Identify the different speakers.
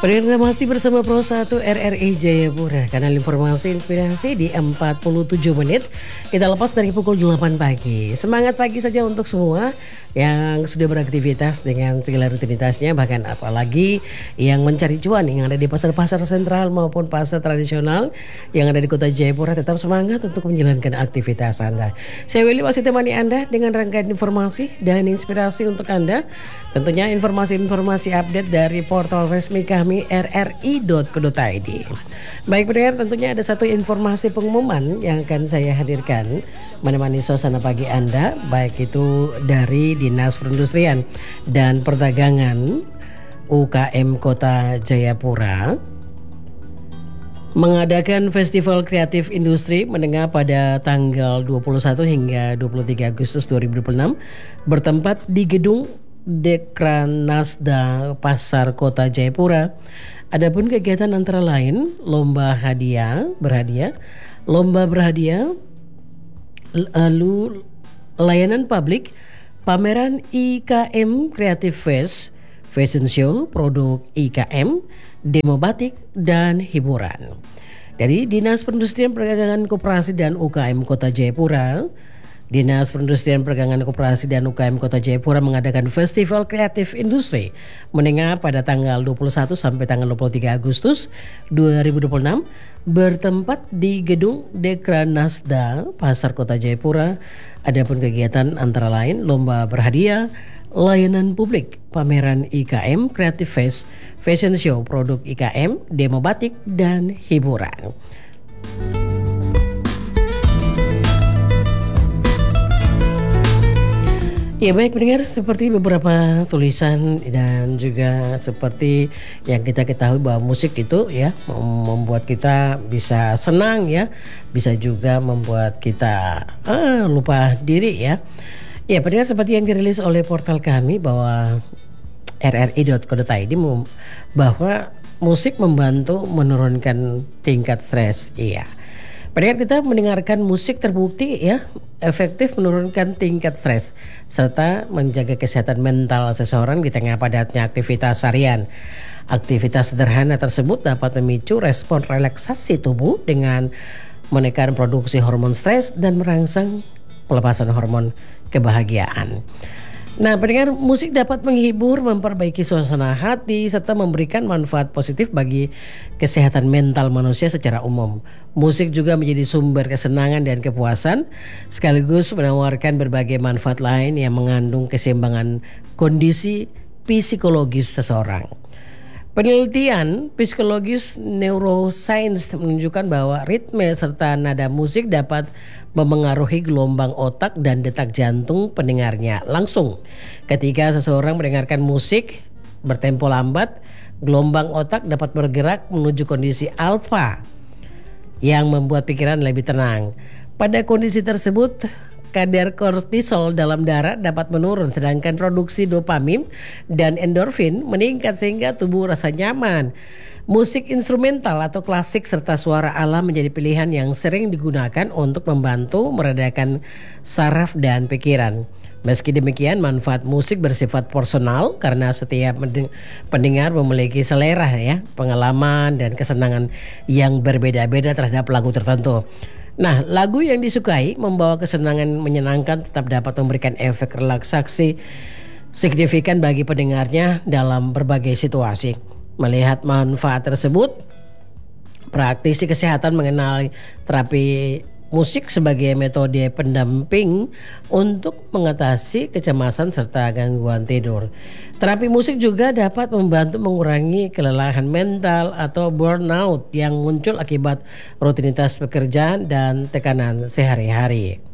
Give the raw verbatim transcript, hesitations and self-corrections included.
Speaker 1: Pendengar masih bersama Pro satu R R I Jayapura, kanal informasi inspirasi di empat puluh tujuh menit. Kita lepas dari pukul delapan pagi. Semangat pagi saja untuk semua yang sudah beraktivitas dengan segala rutinitasnya, bahkan apalagi yang mencari cuan yang ada di pasar-pasar sentral maupun pasar tradisional yang ada di kota Jayapura. Tetap semangat untuk menjalankan aktivitas Anda. Saya Willy masih temani Anda dengan rangkaian informasi dan inspirasi untuk Anda. Tentunya informasi-informasi update dari portal resmi kami r r i dot co dot i d. Baik pendengar, tentunya ada satu informasi pengumuman yang akan saya hadirkan menemani suasana pagi Anda, baik itu dari Dinas Perindustrian dan Perdagangan U K M Kota Jayapura mengadakan Festival Kreatif Industri Menengah pada tanggal dua puluh satu hingga dua puluh tiga Agustus dua ribu dua puluh enam bertempat di Gedung Dekranasda Pasar Kota Jayapura. Adapun kegiatan antara lain lomba hadiah berhadiah, lomba berhadiah, lalu layanan publik, pameran I K M Creative Fest, fashion show, produk I K M, demo batik, dan hiburan. Dari Dinas Perindustrian Perdagangan Koperasi dan U K M Kota Jayapura, Dinas Perindustrian Perdagangan Koperasi dan U K M Kota Jayapura mengadakan Festival Kreatif Industri Menengah pada tanggal dua puluh satu sampai tanggal dua puluh tiga Agustus dua ribu dua puluh enam bertempat di Gedung Dekranasda Pasar Kota Jayapura. Adapun kegiatan antara lain lomba berhadiah, layanan publik, pameran I K M Creative Fest, fashion show, produk I K M, demo batik, dan hiburan. Ya baik pendengar, seperti beberapa tulisan dan juga seperti yang kita ketahui bahwa musik itu ya membuat kita bisa senang ya, bisa juga membuat kita ah, lupa diri ya. Ya pendengar, seperti yang dirilis oleh portal kami bahwa r r i dot co dot i d bahwa musik membantu menurunkan tingkat stres. Iya. Pendengar, kita mendengarkan musik terbukti ya efektif menurunkan tingkat stres serta menjaga kesehatan mental seseorang di tengah padatnya aktivitas harian. Aktivitas sederhana tersebut dapat memicu respon relaksasi tubuh dengan menekan produksi hormon stres dan merangsang pelepasan hormon kebahagiaan. Nah, pendengar, musik dapat menghibur, memperbaiki suasana hati, serta memberikan manfaat positif bagi kesehatan mental manusia secara umum. Musik juga menjadi sumber kesenangan dan kepuasan, sekaligus menawarkan berbagai manfaat lain yang mengandung keseimbangan kondisi psikologis seseorang. Penelitian psikologis neuroscience menunjukkan bahwa ritme serta nada musik dapat memengaruhi gelombang otak dan detak jantung pendengarnya langsung. Ketika seseorang mendengarkan musik bertempo lambat, gelombang otak dapat bergerak menuju kondisi alfa yang membuat pikiran lebih tenang. Pada kondisi tersebut, kadar kortisol dalam darah dapat menurun, sedangkan produksi dopamin dan endorfin meningkat sehingga tubuh rasa nyaman. Musik instrumental atau klasik serta suara alam menjadi pilihan yang sering digunakan untuk membantu meredakan saraf dan pikiran. Meski demikian, manfaat musik bersifat personal karena setiap pendengar memiliki selera ya, pengalaman dan kesenangan yang berbeda-beda terhadap lagu tertentu. Nah, lagu yang disukai membawa kesenangan menyenangkan tetap dapat memberikan efek relaksasi signifikan bagi pendengarnya dalam berbagai situasi. Melihat manfaat tersebut, praktisi kesehatan mengenal terapi musik sebagai metode pendamping untuk mengatasi kecemasan serta gangguan tidur. Terapi musik juga dapat membantu mengurangi kelelahan mental atau burnout yang muncul akibat rutinitas pekerjaan dan tekanan sehari-hari.